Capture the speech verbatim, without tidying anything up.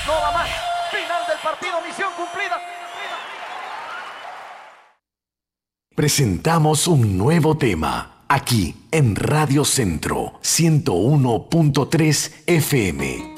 No va más. Final del partido, misión cumplida. Presentamos un nuevo tema aquí en Radio Centro ciento uno punto tres F M.